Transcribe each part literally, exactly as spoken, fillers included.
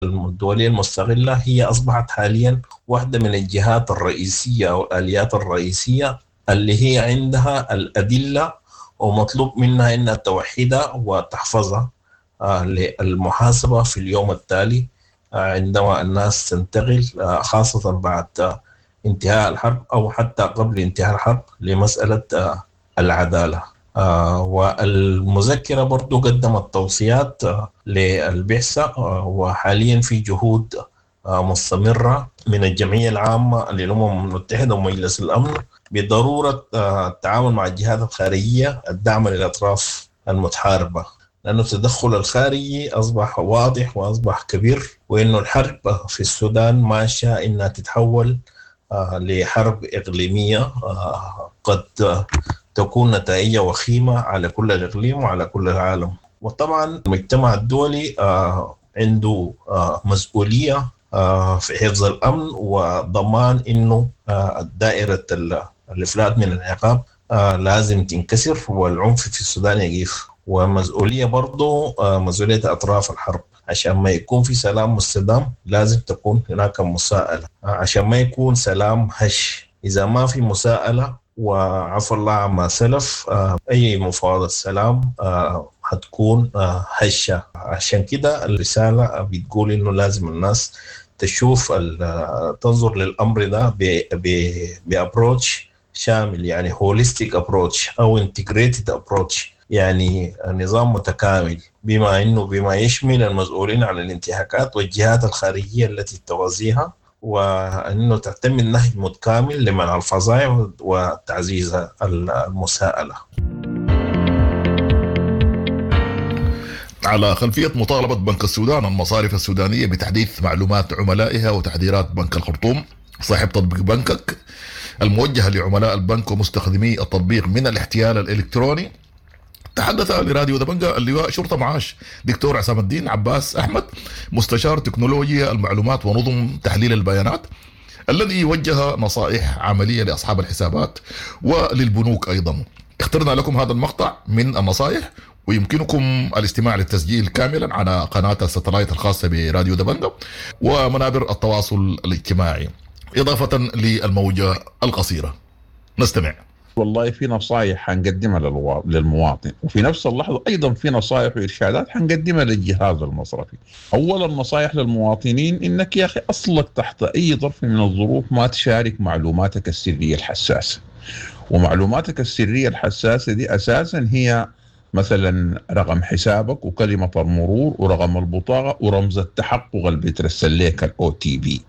الدولية المستغلة هي أصبحت حاليا واحدة من الجهات الرئيسية أو الآليات الرئيسية اللي هي عندها الأدلة ومطلوب منها أنها توحدها وتحفظها آه، للمحاسبة في اليوم التالي، آه، عندما الناس تنتقل، آه، خاصة بعد آه، انتهاء الحرب أو حتى قبل انتهاء الحرب، لمسألة آه، العدالة. آه، والمذكرة برضو قدمت توصيات آه، للبعثة، آه، وحاليا في جهود آه، مستمرة من الجمعية العامة للأمم المتحدة ومجلس الأمن بضرورة آه، التعامل مع الجهات الخارجية الداعمة للأطراف المتحاربة، لأن التدخل الخارجي أصبح واضح وأصبح كبير، وإنه الحرب في السودان ماشية إنها تتحول آه، لحرب إقليمية آه، قد آه، تكون نتائجها وخيمة على كل الإقليم وعلى كل العالم. وطبعا المجتمع الدولي آه، عنده آه، مسؤولية آه، في حفظ الأمن وضمان إنه آه، دائرة ال- الإفلات من العقاب آه، لازم تنكسر والعنف في السودان يقف. ومسؤولية برضو آه، مسؤولية أطراف الحرب، عشان ما يكون في سلام مستدام لازم تكون هناك مساءلة، آه، عشان ما يكون سلام هش. إذا ما في مساءلة وعفى الله عما سلف، آه، أي مفاوضة سلام آه، هتكون آه، هشة. عشان كده الرسالة بتقول إنه لازم الناس تشوف ال- آه، تنظر للأمر ده بأبروتش شامل، يعني هوليستيك أبروتش أو انتجريتد أبروتش، يعني نظام متكامل بما انه بما يشمل المسؤولين عن الانتهاكات والجهات الخارجيه التي توازيها، وانه تعتمد نهج متكامل لمنع الفظائع وتعزيز المساءله. على خلفية مطالبة بنك السودان المصارف السودانية بتحديث معلومات عملائها وتحذيرات بنك الخرطوم صاحب تطبيق بنكك الموجهة لعملاء البنك ومستخدمي التطبيق من الاحتيال الإلكتروني، تحدث لراديو دبنجة اللواء شرطة معاش دكتور عصام الدين عباس أحمد مستشار تكنولوجيا المعلومات ونظم تحليل البيانات، الذي وجه نصائح عملية لأصحاب الحسابات وللبنوك أيضا. اخترنا لكم هذا المقطع من النصائح، ويمكنكم الاستماع للتسجيل كاملا على قناة الستلايت الخاصة براديو دبنجة ومنابر التواصل الاجتماعي، إضافة للموجة القصيرة. نستمع. والله في نصائح حنقدمها للوا- للمواطن، وفي نفس اللحظة أيضا في نصائح وإرشادات حنقدمها للجهاز المصرفي. أولا نصائح للمواطنين إنك يا أخي أصلك تحت أي ظرف من الظروف ما تشارك معلوماتك السرية الحساسة. ومعلوماتك السرية الحساسة دي أساسا هي مثلا رقم حسابك وكلمة المرور ورقم البطاقة ورمز التحقق اللي بيترسل لك الأو تي بي.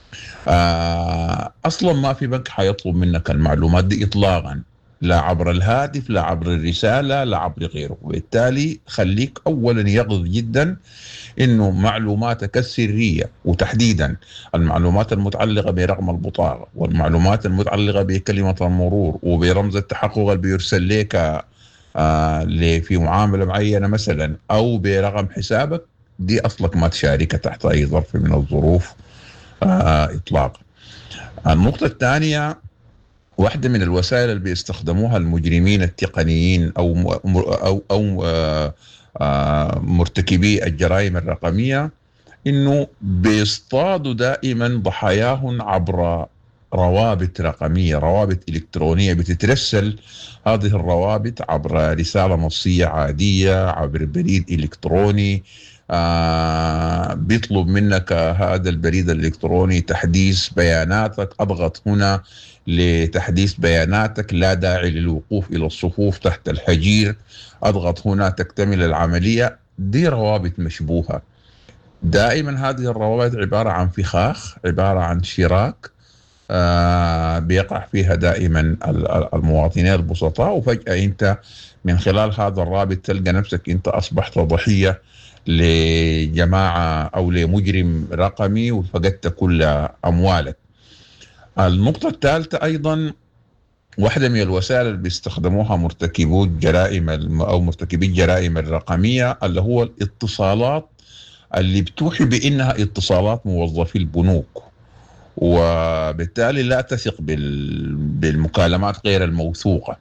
آه اصلا ما في بنك حيطلب منك المعلومات دي اطلاقا، لا عبر الهاتف لا عبر الرساله لا عبر غيره. وبالتالي خليك اولا يقظ جدا انه معلوماتك السريه، وتحديدا المعلومات المتعلقه برقم البطاقه والمعلومات المتعلقه بكلمه المرور وبرمز التحقق اللي بيرسل لك آه في معامله معينه مثلا او برقم حسابك، دي اصلك ما تشاركها تحت اي ظرف من الظروف آه إطلاقا. النقطة الثانية، واحدة من الوسائل اللي بيستخدموها المجرمين التقنيين أو م- أو أو آه آه مرتكبي الجرائم الرقمية، إنه بيصطادوا دائما ضحاياهم عبر روابط رقمية، روابط إلكترونية بتترسل. هذه الروابط عبر رسالة نصية عادية، عبر بريد إلكتروني. آه بيطلب منك هذا البريد الإلكتروني تحديث بياناتك. أضغط هنا لتحديث بياناتك، لا داعي للوقوف إلى الصفوف تحت الحجير. أضغط هنا تكتمل العملية. دي روابط مشبوهة. دائما هذه الروابط عبارة عن فخاخ، عبارة عن شراك آه بيقع فيها دائما المواطنين البسطاء، وفجأة أنت من خلال هذا الرابط تلقى نفسك أنت أصبحت ضحية لجماعة أو لمجرم رقمي وفقدت كل أموالك. النقطة الثالثة أيضا، واحدة من الوسائل اللي بيستخدموها مرتكبو الجرائم أو مرتكبي الجرائم الرقمية اللي هو الاتصالات اللي بتوحي بأنها اتصالات موظفي البنوك، وبالتالي لا تثق بالمكالمات غير الموثوقة.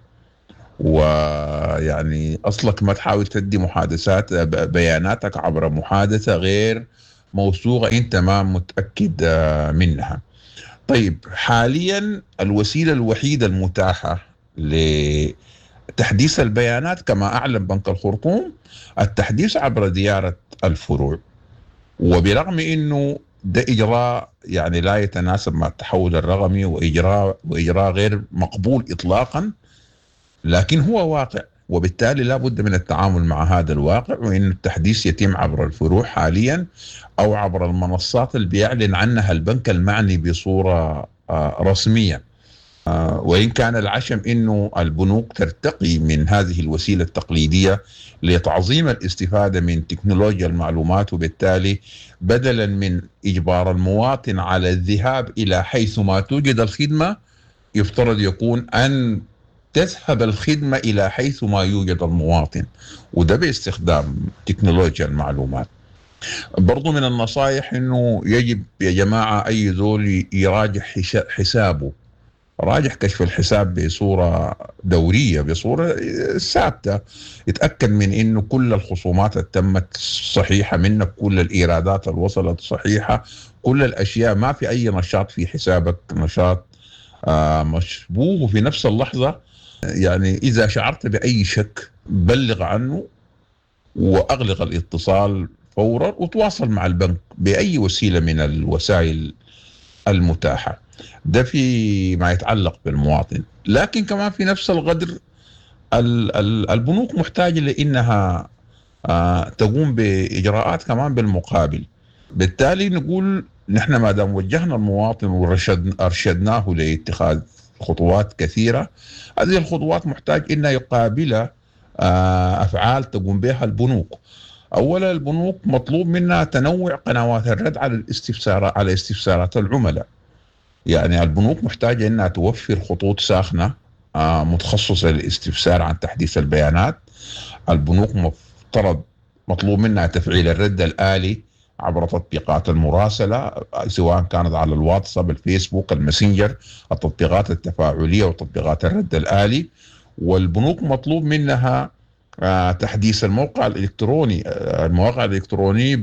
ويعني أصلك ما تحاول تدي محادثات بياناتك عبر محادثة غير موثوقة أنت ما متأكد منها. طيب حاليا الوسيلة الوحيدة المتاحة لتحديث البيانات كما أعلن بنك الخرطوم التحديث عبر زيارة الفروع، وبرغم أنه ده إجراء يعني لا يتناسب مع التحول الرقمي وإجراء وإجراء غير مقبول إطلاقا، لكن هو واقع، وبالتالي لا بد من التعامل مع هذا الواقع، وإن التحديث يتم عبر الفروع حاليا أو عبر المنصات اللي بيعلن عنها البنك المعني بصورة رسمية. وإن كان العشم إنه البنوك ترتقي من هذه الوسيلة التقليدية لتعظيم الاستفادة من تكنولوجيا المعلومات، وبالتالي بدلا من إجبار المواطن على الذهاب إلى حيث ما توجد الخدمة يفترض يكون أن تذهب الخدمة إلى حيث ما يوجد المواطن، وده باستخدام تكنولوجيا المعلومات. برضو من النصائح إنه يجب يا جماعة أي ذول يراجع حسابه، راجع كشف الحساب بصورة دورية بصورة ثابتة، يتأكد من إنه كل الخصومات تمت صحيحة منك، كل الإيرادات اللي وصلت صحيحة، كل الأشياء، ما في أي نشاط في حسابك نشاط آه مشبوه. وفي نفس اللحظة يعني إذا شعرت بأي شك بلغ عنه وأغلق الاتصال فورا وتواصل مع البنك بأي وسيلة من الوسائل المتاحة. ده في ما يتعلق بالمواطن. لكن كمان في نفس القدر البنوك محتاجة لأنها تقوم بإجراءات كمان بالمقابل. بالتالي نقول نحن ما دام وجهنا المواطن وأرشدناه لاتخاذ خطوات كثيرة، هذه الخطوات محتاج إنها يقابل أفعال تقوم بها البنوك. أولا البنوك مطلوب منها تنوع قنوات الرد على الاستفسارات على استفسارات العملاء. يعني البنوك محتاجة إنها توفر خطوط ساخنة متخصصة للاستفسار عن تحديث البيانات. البنوك مفترض مطلوب منها تفعيل الرد الآلي عبر تطبيقات المراسلة، سواء كانت على الواتساب، الفيسبوك، الماسنجر، التطبيقات التفاعلية وتطبيقات الرد الآلي. والبنوك مطلوب منها تحديث الموقع الإلكتروني المواقع الإلكترونية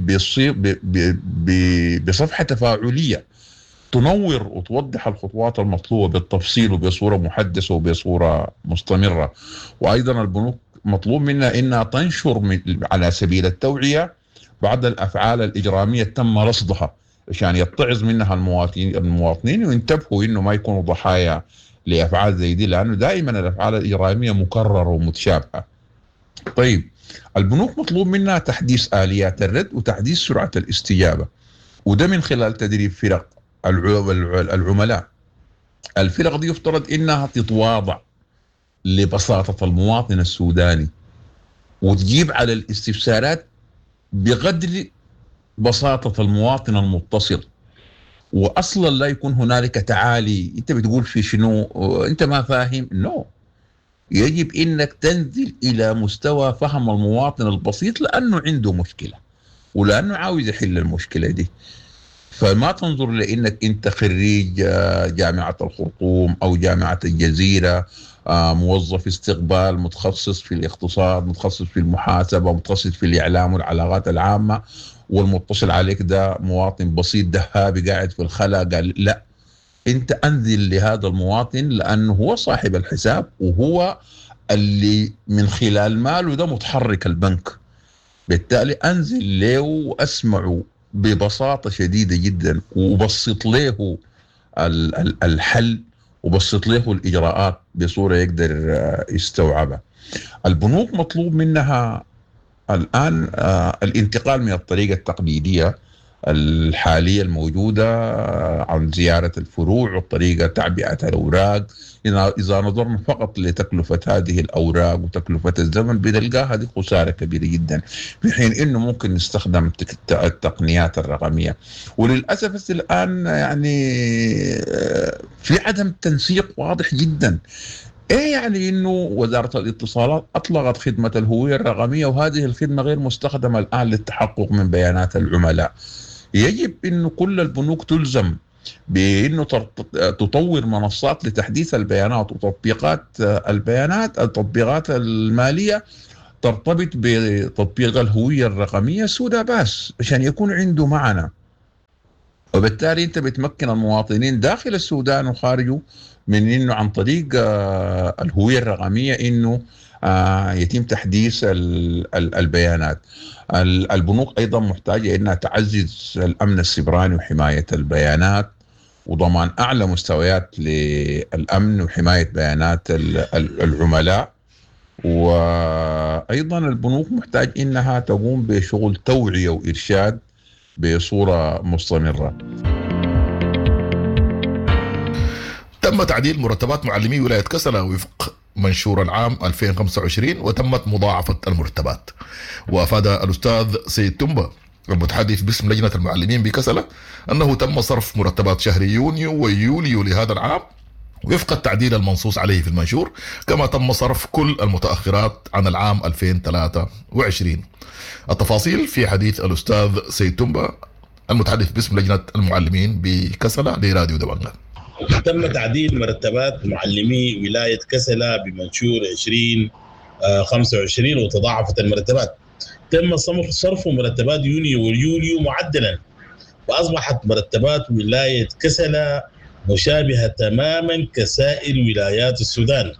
بصفحة تفاعلية تنور وتوضح الخطوات المطلوبة بالتفصيل وبصورة محدثة وبصورة مستمرة. وأيضا البنوك مطلوب منها إنها تنشر على سبيل التوعية بعض الأفعال الإجرامية تم رصدها عشان يتعظ منها المواطنين المواطنين وينتبهوا إنه ما يكونوا ضحايا لأفعال زي دي، لأنه دائما الأفعال الإجرامية مكررة ومتشابهة. طيب البنوك مطلوب منها تحديث آليات الرد وتحديث سرعة الاستجابة، وده من خلال تدريب فرق العملاء. الفرق دي يفترض إنها تتواضع لبساطة المواطن السوداني وتجيب على الاستفسارات بقدر بساطة المواطن المتصل، وأصلا لا يكون هنالك تعالي أنت بتقول في شنو أنت ما فاهم. نو no. يجب إنك تنزل إلى مستوى فهم المواطن البسيط لأنه عنده مشكلة ولأنه عاوز يحل المشكلة دي. فما تنظر لأنك أنت خريج جامعة الخرطوم أو جامعة الجزيرة، موظف استقبال متخصص في الاقتصاد، متخصص في المحاسبة، متخصص في الإعلام والعلاقات العامة، والمتصل عليك ده مواطن بسيط دهابي قاعد في الخلا. قال لا، أنت أنزل لهذا المواطن لأنه هو صاحب الحساب وهو اللي من خلال ماله ده متحرك البنك. بالتالي أنزل له وأسمعه ببساطة شديدة جدا وبسط له الحل وبسط له الإجراءات بصورة يقدر يستوعبها. البنوك مطلوب منها الآن الانتقال من الطريقة التقليدية الحالية الموجودة عن زيارة الفروع وطريقة تعبئة الأوراق. إذا نظرنا فقط لتكلفة هذه الأوراق وتكلفة الزمن بنلقاها هذه خسارة كبيرة جدا، في حين إنه ممكن نستخدم التقنيات الرقمية. وللأسف الآن يعني في عدم تنسيق واضح جدا. ايه يعني انه وزارة الاتصالات اطلقت خدمة الهوية الرقمية وهذه الخدمة غير مستخدمة الان للتحقق من بيانات العملاء. يجب انه كل البنوك تلزم بانه تطور منصات لتحديث البيانات وتطبيقات البيانات التطبيقات المالية ترتبط بتطبيق الهوية الرقمية السوداء بس عشان يكون عنده معنى. وبالتالي انت بتمكن المواطنين داخل السودان وخارجه من انه عن طريق آه الهوية الرقمية انه آه يتم تحديث البيانات. البنوك ايضا محتاجة انها تعزز الامن السيبراني وحماية البيانات وضمان اعلى مستويات للامن وحماية بيانات العملاء. وايضا البنوك محتاج انها تقوم بشغل توعية وارشاد بصورة مستمرة. تم تعديل مرتبات معلمي ولاية كسلة وفق منشور العام ألفين وخمسة وعشرين وتمت مضاعفة المرتبات. وأفاد الأستاذ سيد تنبا المتحدث باسم لجنة المعلمين بكسلة أنه تم صرف مرتبات شهر يونيو ويوليو لهذا العام وفق التعديل المنصوص عليه في المنشور، كما تم صرف كل المتأخرات عن العام ألفين وثلاثة وعشرين. التفاصيل في حديث الأستاذ سيد تنبا المتحدث باسم لجنة المعلمين بكسلة لراديو دبنجة. تم تعديل مرتبات معلمي ولاية كسلة بمنشور عشرين خمسة وعشرين وتضاعفت المرتبات. تم صرف مرتبات يونيو ويوليو معدلا، وأصبحت مرتبات ولاية كسلة مشابهة تماما كسائر ولايات السودان.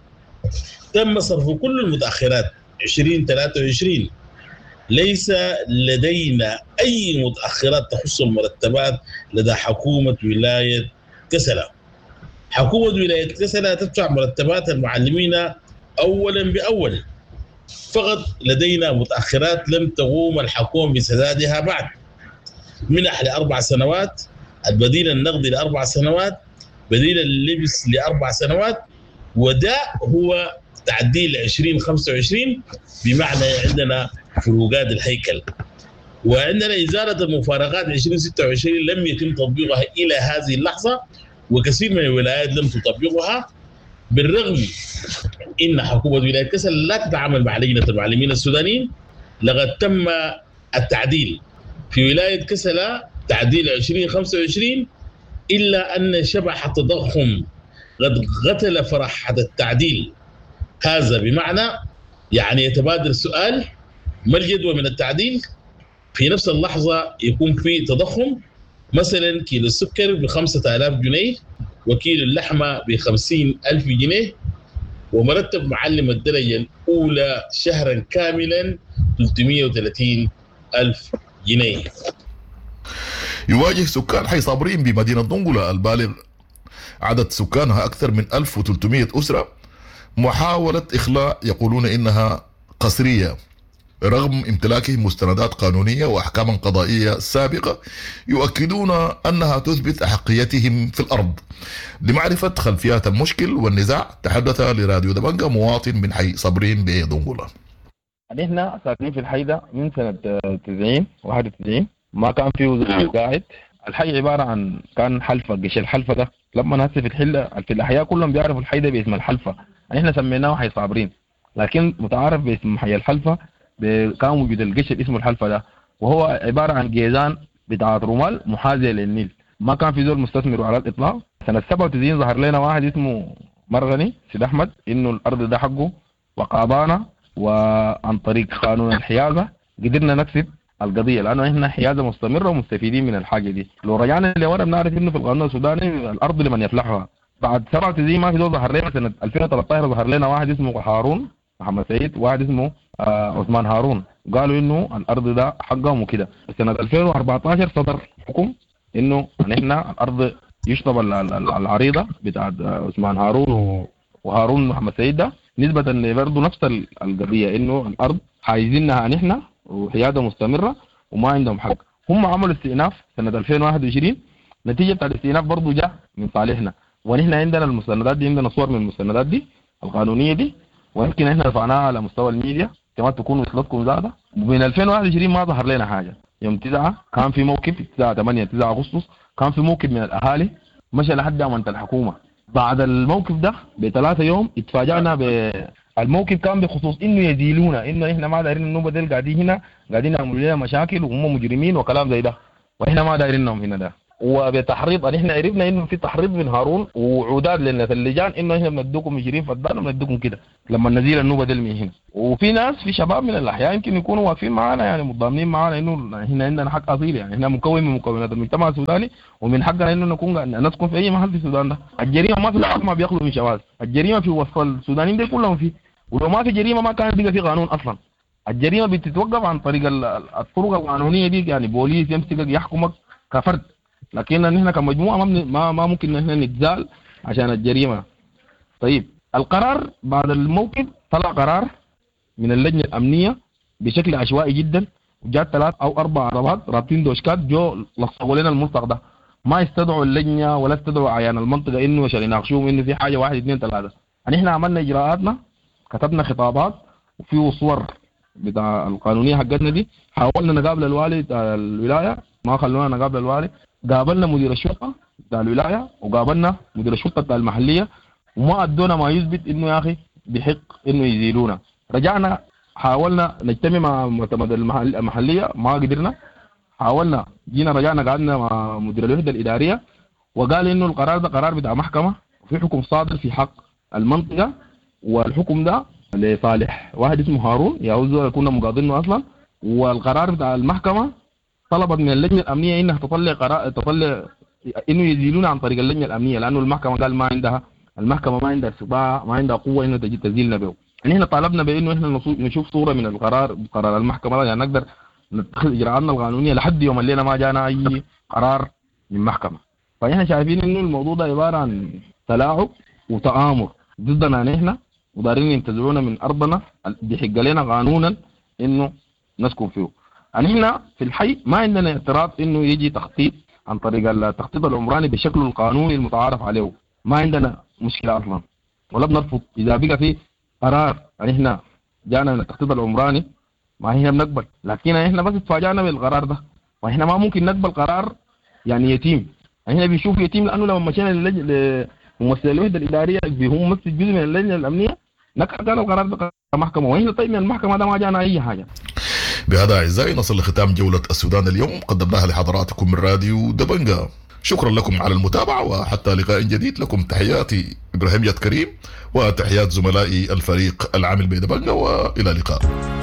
تم صرف كل المتأخرات عشرين ثلاثة وعشرين. ليس لدينا أي متأخرات تخص المرتبات لدى حكومة ولاية كسلة. حكومة ولاية كسلة تدفع مرتبات المعلمين أولا بأول، فقط لدينا متأخرات لم تقوم الحكومة بسدادها بعد. منح لأربع سنوات، البديل النقدي لأربع سنوات، بديل اللبس لأربع سنوات، وده هو تعديل عشرين خمسة وعشرين بمعنى عندنا فروقات الهيكل. وعندنا إزالة المفارقات عشرين ستة وعشرين لم يتم تطبيقها إلى هذه اللحظة، وكثير من الولايات لم تطبقها، بالرغم إن حكومة ولاية كسلة لا تتعامل مع لجنة المعلمين السودانيين. لقد تم التعديل في ولاية كسلة تعديل عشرين خمسة وعشرين، إلا أن شبح التضخم قد قتل فرحة التعديل. هذا بمعنى يعني يتبادر السؤال ما الجدوى من التعديل؟ في نفس اللحظة يكون في تضخم، مثلا كيلو السكر بخمسة آلاف جنيه وكيلو اللحمة بخمسين ألف جنيه، ومرتب معلم الدرجة الأولى شهرا كاملا ثلاثمئة وثلاثين ألف جنيه. يواجه سكان حي صابرين بمدينة دنقلة البالغ عدد سكانها أكثر من ألف وثلاثمئة أسرة محاولة إخلاء يقولون إنها قسرية رغم امتلاكهم مستندات قانونية وأحكاما قضائية سابقة يؤكدون أنها تثبت أحقيتهم في الأرض. لمعرفة خلفيات المشكل والنزاع تحدث لراديو دبنجة مواطن من حي صابرين بدنقلة. احنا ساكنين في الحي ده من سنة تسعين واحد وتسعين، ما كان فيه وزير قاعد. الحي عبارة عن كان حلفة، قش الحلفة ده لما هسه في الحلة في الأحياء كلهم بيعرفوا الحي ده باسم الحلفة، احنا سميناه حي صابرين، لكن متعارف باسم حي الحلفة. كان وجود القش اسمه الحلفة ده، وهو عبارة عن جيزان بتاعت رمال محاذية للنيل. ما كان في زول مستثمر على الإطلاق. سنة سبعة وتسعين ظهر لنا واحد اسمه مرغني سيد أحمد إنه الأرض ده حقه، وقاضانا وعن طريق قانون الحيازة قدرنا نكسب القضية، لأنه إحنا حيازة مستمرة ومستفيدين من الحاجة دي. لو رجعنا لورا بنعرف إنه في القانون السوداني الأرض لمن يفلحها. بعد سبعة وتسعين ما في دول ظهر لنا. سنة ألفين وثلاثة عشر ظهر لنا واحد اسمه هارون محمد سعيد، واحد اسمه آه عثمان هارون، قالوا إنه الأرض ده حقهم وكده. سنة ألفين وأربعة عشر صدر حكم إنه إحنا الأرض يشطب العريضة بتاعت عثمان هارون وهارون محمد سعيد ده نسبة برضه نفس القضية، إنه الأرض حايزينها نحن وحيادة مستمرة وما عندهم حق. هم عملوا استئناف سنة ألفين وواحد وعشرين، نتيجة بتاع الاستئناف برضه جاء من صالحنا، ونحن عندنا المستندات دي، عندنا صور من المستندات دي القانونية دي، ويمكن احنا رفعناها على مستوى الميديا كما تكون وصلتكم زادة. ومن ألفين وواحد وعشرين ما ظهر لنا حاجة. يوم تسعة كان في موقف، تسعة ثمانية تسعة أغسطس كان في موقف من الأهالي مشى لحد أمانة الحكومة. بعد الموقف ده بثلاثة يوم اتفاجأنا بالموقف كان بخصوص إنه يزيلونا، إنه إحنا ما دايرين النوبة ديل قاعدين هنا قاعدين يعملوا لنا مشاكل وهم مجرمين وكلام زي ده، وإحنا ما دايرينهم هنا ده. وبتحريض ان احنا عرفنا انه في تحريض من هارون وعودات للناس اللجان انه احنا بندوكم عشرين فدان وبندوكم كده لما نزيل النوبه دي من هنا. وفي ناس في شباب من الاحياء يمكن يكونوا واقفين معانا يعني متضامنين معانا انه احنا عندنا حق اصيل، يعني احنا مكون من مكونات المجتمع السوداني ومن حقنا انه نكون نسكن في اي محل في السودان ده. الجريمه ما في العالم ما بيخلوا من شواذ، الجريمه في وسط السودانيين دي كلهم فيه، ولو ما في جريمه ما كان بيبقى في قانون اصلا. الجريمه بتتوقف عن طريق الطرق القانونيه دي، يعني بوليس يمسكك يحكمك كفرد، لكن نحن كمجموعه ما ما, ما ممكن نحن نتزال عشان الجريمه. طيب القرار بعد الموقف طلع قرار من اللجنه الامنيه بشكل عشوائي جدا، وجات ثلاث او اربع عربات رابطين دوشكات جو لصقوا لنا الملصق ده، ما استدعوا اللجنه ولا استدعوا عيان المنطقه انه عشان يناقشوهم انه في حاجه واحد اثنين ثلاثه. يعني احنا عملنا اجراءاتنا، كتبنا خطابات وفيه صور بتاع القانونيه حقتنا دي، حاولنا نقابل الوالي بتاع الولايه ما خلونا نقابل الوالي، قابلنا مدير الشرطه بتاع الولايه وقابلنا مدير الشرطه بتاع المحليه وما ادونا ما يثبت انه يا اخي بحق انه يزيلونا. رجعنا حاولنا نجتمع مع معتمد المحليه ما قدرنا، حاولنا جينا رجعنا قعدنا مع مدير الوحده الاداريه وقال انه القرار ده قرار بتاع محكمه وفي حكم صادر في حق المنطقه، والحكم ده لصالح واحد اسمه هارون يعوزه كنا مقاضينه اصلا، والقرار بتاع المحكمه طلبت من اللجنه الامنيه انها تطلع قرار تطلع انه يزيلونا عن طريق اللجنه الامنيه، لانه المحكمه قال ما عندها المحكمه ما عندها استطاعه ما عندها قوه انه تجي تزيلنا به. يعني احنا طالبنا بانه احنا نشوف صوره من القرار قرار المحكمه ده يعني نقدر نتخذ اجراءاتنا القانونيه لحد يوم الليله ما جانا اي قرار من محكمه. فاحنا شايفين انه الموضوع ده عباره عن تلاعب وتآمر ضدنا نحن ودارين ينتزعونا من ارضنا بيحق لنا قانونا انه نسكن فيه. يعني احنا في الحي ما عندنا اعتراض انه يجي تخطيط عن طريق التخطيط العمراني بشكله القانوني المتعارف عليه، ما عندنا مشكله اصلا ولا بنرفض اذا بقى في قرار. يعني احنا جانا من التخطيط العمراني ما هي بنقبل، لكن احنا بس اتفاجئنا بالقرار ده، واحنا ما ممكن نقبل قرار يعني يتيم. احنا بنشوف يتيم لانه لما مشينا لممثل الوحده الاداريه هم ممثل جزء من اللجنه الامنيه نكر قال القرار ده محكمه، واحنا طيب من المحكمه ده ما جانا اي حاجه. بهذا اعزائي نصل لختام جوله السودان اليوم قدمناها لحضراتكم من راديو دبنجة. شكرا لكم على المتابعه وحتى لقاء جديد. لكم تحياتي ابراهيم ياد كريم وتحيات زملائي الفريق العامل بدبنجة، والى اللقاء.